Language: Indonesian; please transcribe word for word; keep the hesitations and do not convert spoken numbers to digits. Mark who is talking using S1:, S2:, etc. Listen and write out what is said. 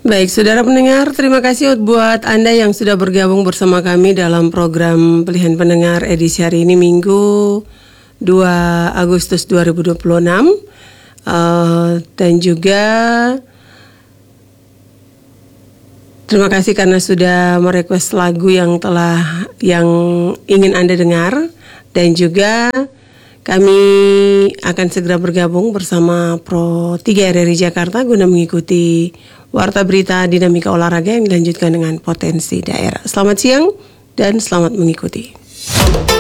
S1: Baik, saudara pendengar, terima kasih buat Anda yang sudah bergabung bersama kami dalam program Pilihan Pendengar edisi hari ini Minggu dua Agustus dua ribu dua puluh enam. Uh, dan juga terima kasih karena sudah merequest lagu yang telah yang ingin Anda dengar. Dan juga kami akan segera bergabung bersama Pro tiga R R I Jakarta guna mengikuti Warta Berita Dinamika Olahraga yang dilanjutkan dengan Potensi Daerah. Selamat siang dan selamat mengikuti.